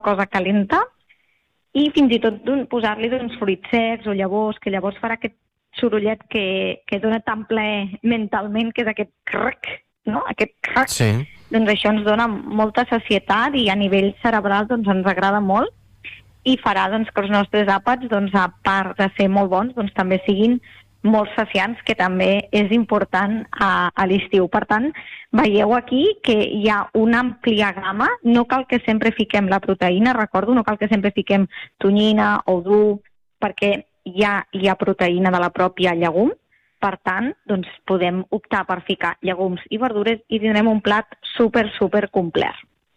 cosa calenta, i fins i tot posar-li fruits secs o llavors, que llavors farà aquest sorollet que dona tan plaer mentalment, que és aquest crac, no? Aquest crac. Sí. Doncs això ens dona molta sacietat i a nivell cerebral ens agrada molt, i farà que els nostres àpats, a part de ser molt bons, també siguin molt saciants, que també és important a l'estiu. Per tant, veieu aquí que hi ha una àmplia gamma, no cal que sempre fiquem la proteïna, recordo, no cal que sempre fiquem tonyina o dur, perquè ja hi ha proteïna de la pròpia llegum. Per tant, podem optar per ficar llegums i verdures i tindrem un plat super complet.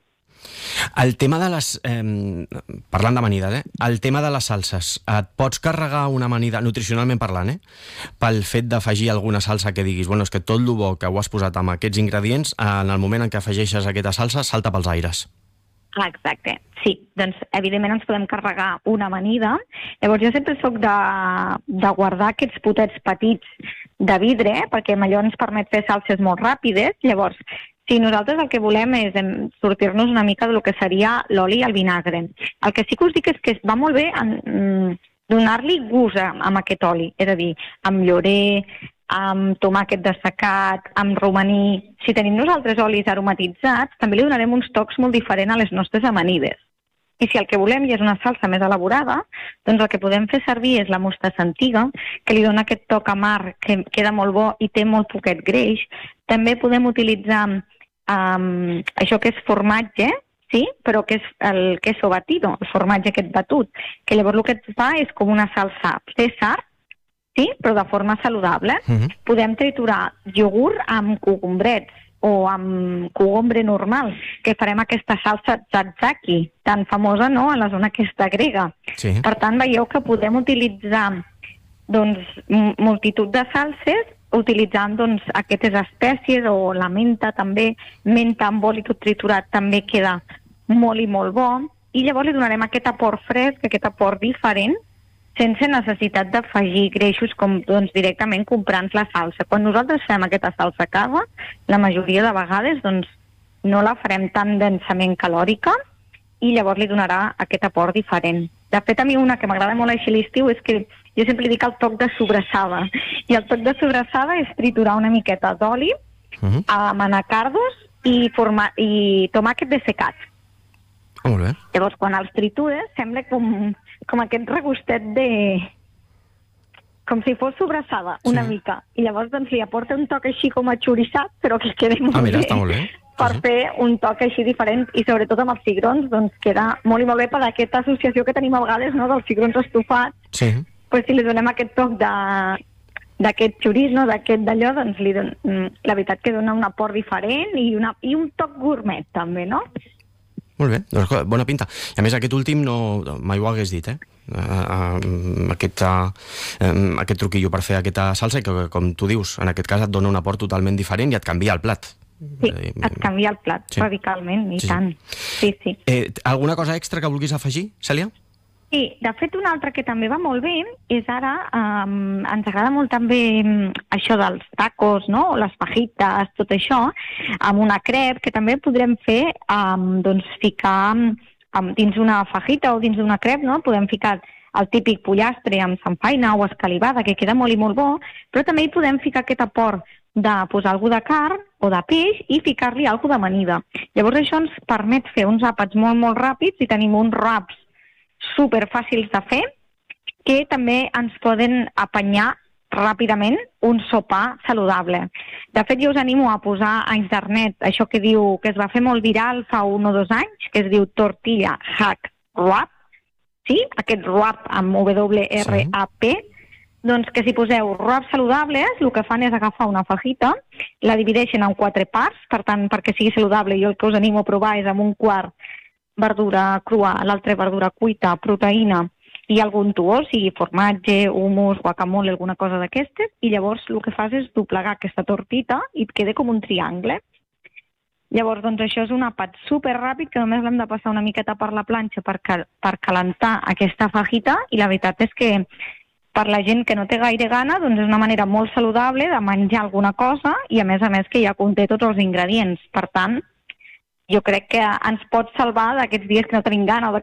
El tema de les... parlant d'amanides, el tema de les salses. Et pots carregar una amanida, nutricionalment parlant, pel fet d'afegir alguna salsa que diguis, és que tot el bo que ho has posat amb aquests ingredients, en el moment en què afegeixes aquesta salsa, salta pels aires. Exacte, sí. Doncs, evidentment, ens podem carregar una amanida. Llavors, jo sempre soc de guardar aquests potets petits de vidre, perquè allò ens permet fer salses molt ràpides. Llavors, si nosaltres el que volem és sortir-nos una mica del que seria l'oli i el vinagre. El que sí que us dic és que va molt bé donar-li gust amb aquest oli, és a dir, amb llorer, amb tomàquet dessecat, amb romaní. Si tenim nosaltres olis aromatitzats, també li donarem uns tocs molt diferents a les nostres amanides. I si el que volem ja és una salsa més elaborada, doncs el que podem fer servir és la mostassa antiga, que li dona aquest toc amarg, que queda molt bo i té molt poquet greix. També podem utilitzar això que és formatge, sí? Però que és el queso batido, el formatge aquest batut, que llavors el que et fa és com una salsa César, sí? Però de forma saludable. Podem triturar iogurt amb cogombrets o amb cogombre normal, que farem aquesta salsa tzatziki, tan famosa, no?, a la zona aquesta grega. Sí. Per tant, veieu que podem utilitzar multitud de salses utilitzant aquestes espècies, o la menta també, menta amb oli tot triturat també queda molt i molt bo, i llavors li donarem aquest aport fresc, aquest aport diferent, sense necessitat d'afegir greixos com directament comprant la salsa. Quan nosaltres fem aquesta salsa a casa, la majoria de vegades no la farem tan densament calòrica i llavors li donarà aquest aport diferent. De fet, a mi una que m'agrada molt així a l'estiu és que jo sempre dic el toc de sobrassada. I el toc de sobrassada és triturar una miqueta d'oli amb anacardos i tomàquet dessecat. Molt bé. Llavors, quan els tritures, sembla com aquest regustet de... com si fos sobrassada, una mica. I llavors li aporta un toc així com a xorissat, però que queda molt bé. Mira, està molt bé. Per fer un toc així diferent, i sobretot amb els cigrons, queda molt i molt bé per aquesta associació que tenim a vegades, no?, dels cigrons estofats. Sí. Pues si li donem aquest toc d'aquest xoriç, no?, d'aquest d'allò, la veritat que dona un aport diferent i un toc gourmet també, no? Molt bé, doncs bona pinta. I a més aquest últim mai ho hagués dit, aquest truquillo per fer aquesta salsa, i que, com tu dius, en aquest cas et dona un aport totalment diferent i et canvia el plat. Sí, et canvia el plat radicalment, i tant. Sí. Alguna cosa extra que vulguis afegir, Cèlia? Sí, de fet, una altra que també va molt bé és ara, ens agrada molt també això dels tacos, no?, o les fajitas, tot això, amb una crep, que també podrem fer, ficar dins una fajita o dins d'una crep, no?, podem ficar el típic pollastre amb samfaina o escalivada, que queda molt i molt bo, però també hi podem ficar aquest aport de posar alguna de carn o de peix i ficar-li alguna d'amanida. Llavors això ens permet fer uns àpats molt, molt ràpids, i tenim uns wraps super fàcils de fer, que també ens poden apanyar ràpidament un sopar saludable. De fet, jo us animo a posar a internet això que es va fer molt viral fa 1 o 2 anys, que es diu Tortilla Hack Wrap, sí? Aquest wrap amb WRAP, doncs que si poseu wraps saludables, el que fan és agafar una fajita, la divideixen en 4 parts, per tant, perquè sigui saludable, jo el que us animo a provar és amb un quart verdura crua, l'altra verdura cuita, proteïna i algun tuó, sigui formatge, hummus, guacamole, alguna cosa d'aquestes, i llavors el que fas és doblegar aquesta tortita i et queda com un triangle. Llavors, això és un àpat superràpid, que només l'hem de passar una miqueta per la planxa per calentar aquesta fajita, i la veritat és que per la gent que no té gaire gana, és una manera molt saludable de menjar alguna cosa, i a més que ja conté tots els ingredients. Per tant, jo crec que ens pot salvar d'aquests dies que no tenim gana o